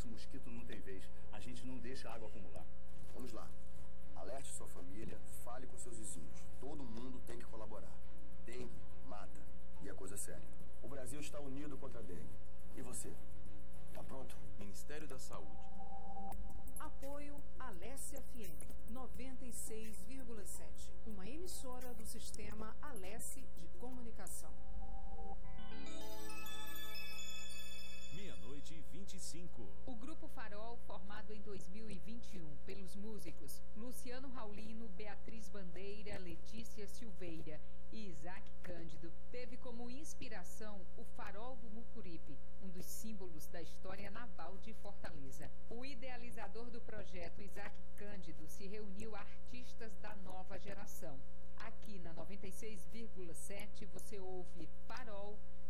esse mosquito não tem vez. A gente não deixa a água acumular. Vamos lá. Alerte sua família, fale com seus vizinhos. Todo mundo tem que colaborar. Dengue mata. E é coisa séria. O Brasil está unido contra a dengue. E você? Tá pronto? Ministério da Saúde. Apoio Alesse FM 96,7. Uma emissora do sistema Alesse de Comunicação. 00:25. O Grupo Farol, formado em 2021 pelos músicos Luciano Raulino, Beatriz Bandeira, Letícia Silveira e Isaac Cândido, teve como inspiração o Farol do Mucuripe, um dos símbolos da história naval de Fortaleza. O idealizador do projeto, Isaac Cândido, se reuniu a artistas da nova geração. Aqui na 96,7 você ouve Farol,